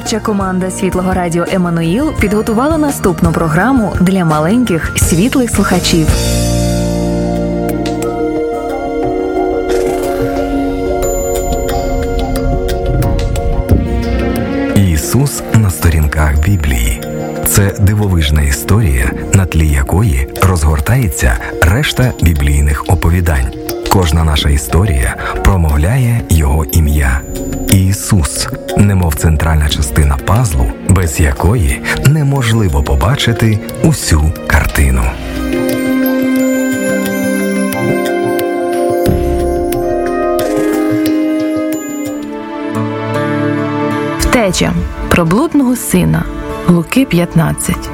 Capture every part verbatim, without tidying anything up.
Творча команда Світлого Радіо «Еммануїл» підготувала наступну програму для маленьких світлих слухачів. Ісус на сторінках Біблії. Це дивовижна історія, на тлі якої розгортається решта біблійних оповідань. Кожна наша історія промовляє Його ім'я. Ісус, немов центральна частина пазлу, без якої неможливо побачити усю картину. Втеча. Про блудного сина. Луки п'ятнадцять.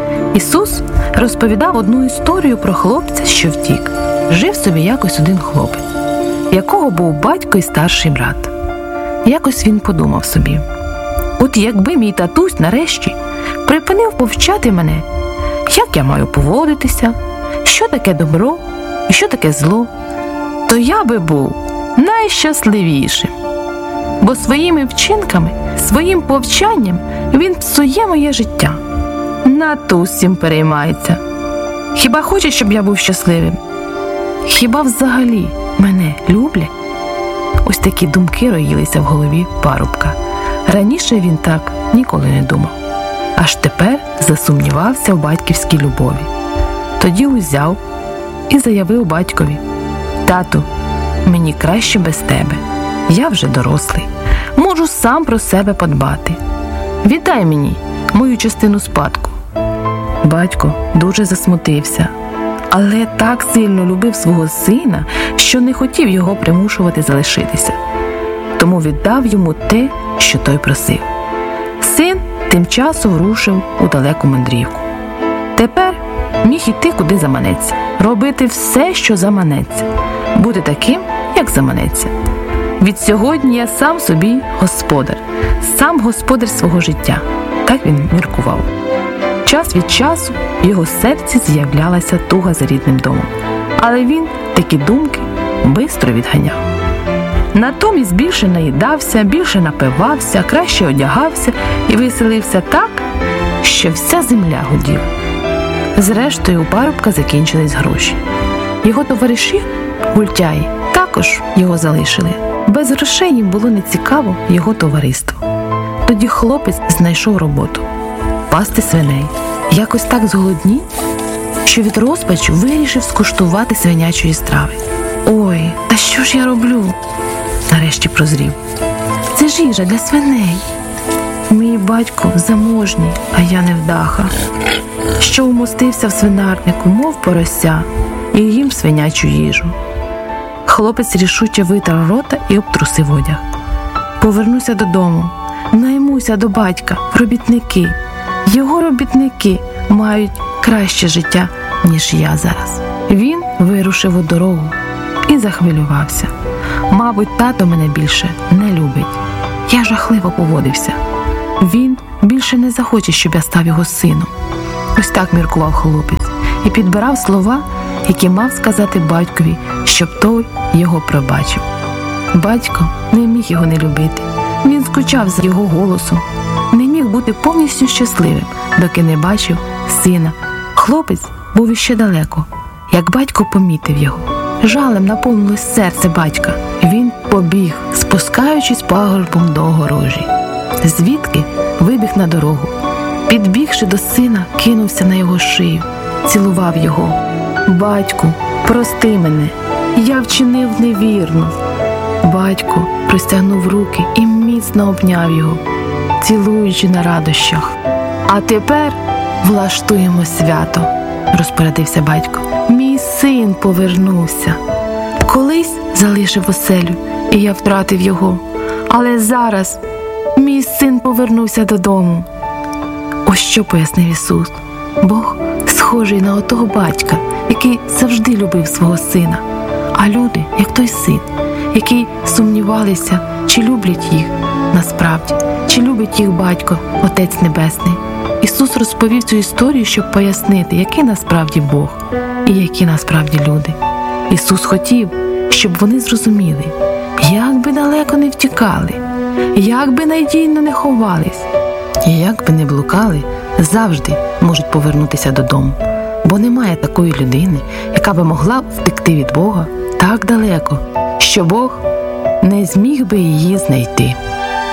Ісус розповідав одну історію про хлопця, що втік. Жив собі якось один хлопець, якого був батько і старший брат. Якось він подумав собі: от якби мій татусь нарешті припинив повчати мене, як я маю поводитися, що таке добро і що таке зло, то я би був найщасливішим. Бо своїми вчинками, своїм повчанням він псує моє життя. Надто усім переймається. Хіба хоче, щоб я був щасливим? Хіба взагалі мене люблять? Ось такі думки роїлися в голові парубка. Раніше він так ніколи не думав. Аж тепер засумнівався в батьківській любові. Тоді узяв і заявив батькові: «Тату, мені краще без тебе. Я вже дорослий. Можу сам про себе подбати. Віддай мені мою частину спадку». Батько дуже засмутився, але так сильно любив свого сина, що не хотів його примушувати залишитися. Тому віддав йому те, що той просив. Син тим часом рушив у далеку мандрівку. Тепер міг іти куди заманеться, робити все, що заманеться, бути таким, як заманеться. Від сьогодні я сам собі господар, сам господар свого життя. Так він міркував. Час від часу в його серці з'являлася туга за рідним домом. Але він такі думки бистро відганяв. Натомість більше наїдався, більше напивався, краще одягався і веселився так, що вся земля гуділа. Зрештою, у парубка закінчились гроші. Його товариші, гультяї, також його залишили. Без грошей їм було нецікаво його товариство. Тоді хлопець знайшов роботу – пасти свиней. Якось так зголоднів, що від розпачу вирішив скуштувати свинячої страви. «Ой, та що ж я роблю?» Нарешті прозрів. «Це ж їжа для свиней. Мій батько заможній, а я невдаха, що умостився в свинарнику, мов порося, і їм свинячу їжу». Хлопець рішуче витер рота і обтрусив одяг. «Повернуся додому, наймуся до батька в робітники. Його робітники мають краще життя, ніж я зараз». Він вирушив у дорогу і захвилювався. «Мабуть, тато мене більше не любить. Я жахливо поводився. Він більше не захоче, щоб я став його сином». Ось так міркував хлопець і підбирав слова, які мав сказати батькові, щоб той його пробачив. Батько не міг його не любити. Він скучав за його голосом. Не міг бути повністю щасливим, доки не бачив сина. Хлопець був іще далеко, як батько помітив його. Жалем наповнилось серце батька. Він побіг, спускаючись пагорбом до огорожі. Звідки вибіг на дорогу. Підбігши до сина, кинувся на його шию, цілував його. «Батьку, прости мене, я вчинив невірно». Батько простягнув руки і міцно обняв його, цілуючи на радощах. «А тепер влаштуємо свято», – розпорядився батько. «Мій син повернувся. Колись залишив оселю, і я втратив його. Але зараз мій син повернувся додому». Ось що пояснив Ісус. Бог схожий на отого батька, який завжди любив свого сина. А люди, як той син, які сумнівалися, чи люблять їх насправді, чи любить їх батько, Отець Небесний. Ісус розповів цю історію, щоб пояснити, який насправді Бог і які насправді люди. Ісус хотів, щоб вони зрозуміли, як би далеко не втікали, як би надійно не ховались, І як би не блукали, завжди можуть повернутися додому, бо немає такої людини, яка би могла втекти від Бога так далеко, що Бог не зміг би її знайти.